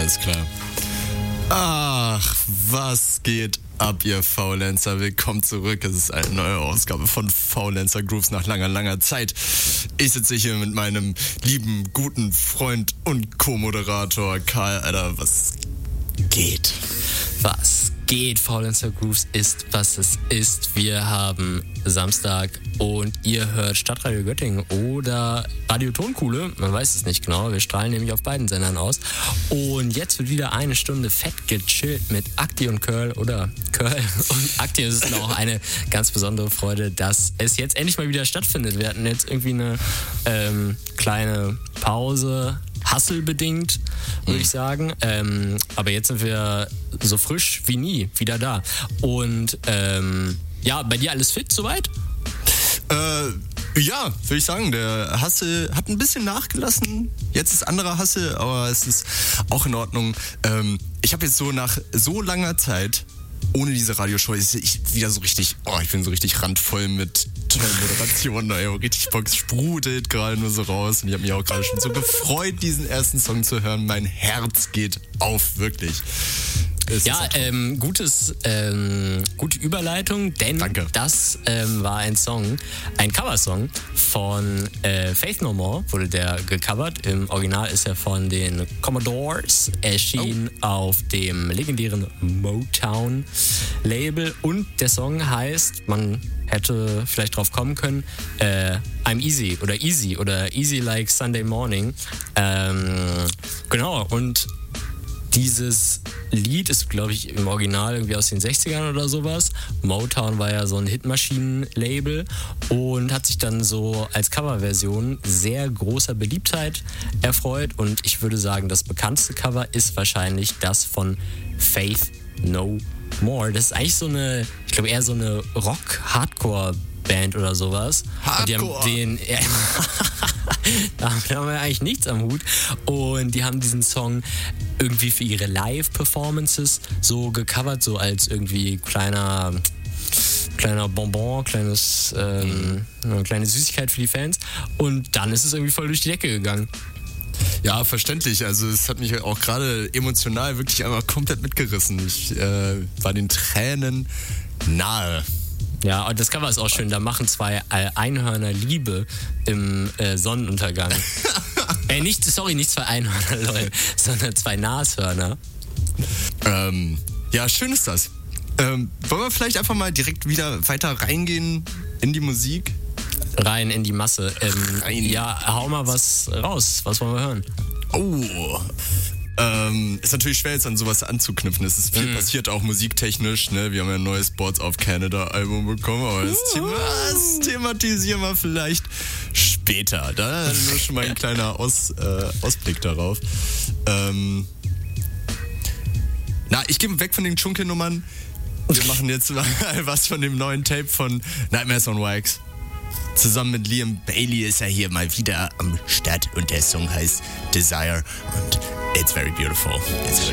Alles klar. Ach, was geht ab, ihr Faulenzer? Willkommen zurück. Es ist eine neue Ausgabe von Faulenzer Grooves nach langer, langer Zeit. Ich sitze hier mit meinem lieben, guten Freund und Co-Moderator Karl. Alter, was geht? Was geht? Faulenzer Grooves ist, was es ist. Wir haben Samstag und ihr hört Stadtradio Göttingen oder Radio Tonkuhle. Man weiß es nicht genau. Wir strahlen nämlich auf beiden Sendern aus. Und jetzt wird wieder eine Stunde fett gechillt mit Akti und Curl oder Curl und Akti. Es ist auch eine ganz besondere Freude, dass es jetzt endlich mal wieder stattfindet. Wir hatten jetzt irgendwie eine kleine Pause. Hustle-bedingt, würde ich sagen. Aber jetzt sind wir so frisch wie nie wieder da. Und ja, bei dir alles fit soweit? Ja, würde ich sagen. Der Hustle hat ein bisschen nachgelassen. Jetzt ist anderer Hustle, aber es ist auch in Ordnung. Ich habe jetzt so nach so langer Zeit ohne diese Radioshow ich bin so richtig randvoll mit tollen Moderationen, richtig Bock, es sprudelt gerade nur so raus und ich habe mich auch gerade schon so gefreut, diesen ersten Song zu hören. Mein Herz geht auf, wirklich. Ja, gute Überleitung, denn Danke. Das war ein Coversong von Faith No More, wurde der gecovert. Im Original ist er von den Commodores, erschien auf dem legendären Motown-Label und der Song heißt, man hätte vielleicht drauf kommen können, I'm Easy oder Easy Like Sunday Morning. Genau, und dieses Lied ist, glaube ich, im Original irgendwie aus den 60ern oder sowas. Motown war ja so ein Hitmaschinen-Label und hat sich dann so als Coverversion sehr großer Beliebtheit erfreut. Und ich würde sagen, das bekannteste Cover ist wahrscheinlich das von Faith No More. Das ist eigentlich so eine, ich glaube eher so eine Rock-Hardcore-Band oder sowas. Hardcore! Und damit haben wir eigentlich nichts am Hut. Und die haben diesen Song irgendwie für ihre Live-Performances so gecovert, so als irgendwie kleiner Bonbon, kleine Süßigkeit für die Fans. Und dann ist es irgendwie voll durch die Decke gegangen. Ja, verständlich. Also es hat mich auch gerade emotional wirklich einmal komplett mitgerissen. Ich war den Tränen nahe. Ja, und das Cover ist auch schön. Da machen zwei Einhörner Liebe im Sonnenuntergang. Nicht zwei Einhörner, Leute, sondern zwei Nashörner. Ja, schön ist das. Wollen wir vielleicht einfach mal direkt wieder weiter reingehen in die Musik? Rein in die Masse. Ja, hau mal was raus. Was wollen wir hören? Oh, ist natürlich schwer jetzt an sowas anzuknüpfen. Es ist viel passiert, auch musiktechnisch. Ne? Wir haben ja ein neues Boards of Canada Album bekommen, aber das thematisieren wir vielleicht später. Da nur schon mal ein kleiner Ausblick darauf. Ich gehe weg von den Dschunkelnummern. Wir machen jetzt mal was von dem neuen Tape von Nightmares on Wax. Zusammen mit Liam Bailey ist er hier mal wieder am Start und der Song heißt Desire und it's very beautiful.